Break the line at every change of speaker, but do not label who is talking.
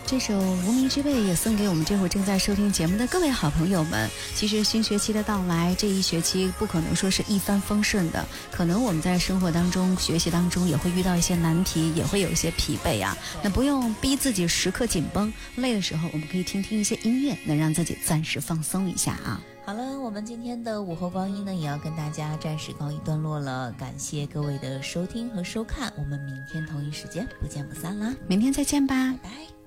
这首无名之辈也送给我们这会正在收听节目的各位好朋友们。其实新学期的到来，这一学期不可能说是一帆风顺的，可能我们在生活当中、学习当中也会遇到一些难题，也会有一些疲惫啊。那不用逼自己时刻紧绷，累的时候我们可以听听一些音乐，能让自己暂时放松一下啊。
好了，我们今天的午后光阴呢，也要跟大家暂时告一段落了。感谢各位的收听和收看，我们明天同一时间不见不散啦！
明天再见吧，
拜拜。